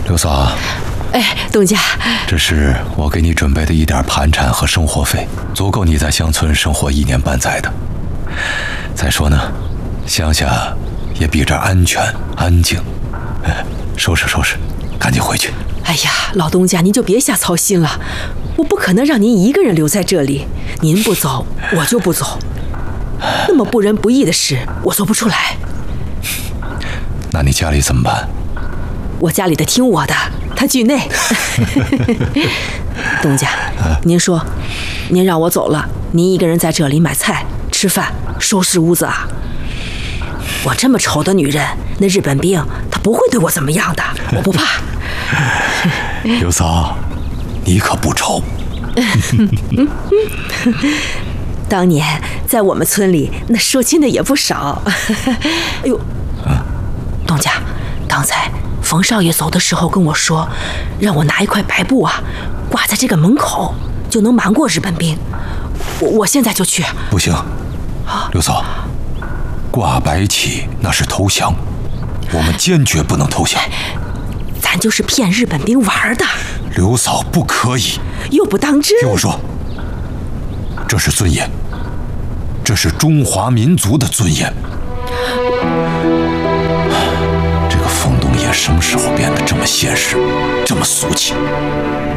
刘嫂， 哎，东家， 这是我给你准备的一点盘缠和生活费，足够你在乡村生活1年半载的。再说呢，乡下也比这儿安全安静。收拾收拾，赶紧回去。 哎呀，老东家，您就别瞎操心了，我不可能让您一个人留在这里，您不走，我就不走。那么不仁不义的事，我做不出来。 那你家里怎么办？ 我家里的听我的，他惧内。东家，您说，您让我走了，您一个人在这里买菜、吃饭、收拾屋子啊？我这么丑的女人，那日本兵他不会对我怎么样的，我不怕。 刘嫂，你可不丑。 当年在我们村里，那说亲的也不少。哎呦，东家，刚才冯少爷走的时候跟我说，让我拿一块白布啊，挂在这个门口，就能瞒过日本兵。我现在就去。 不行，刘嫂，挂白旗那是投降，我们坚决不能投降。 咱就是骗日本兵玩的。 刘嫂不可以， 又不当真。 听我说，这是尊严，这是中华民族的尊严。这个冯东野什么时候变得这么现实，这么俗气？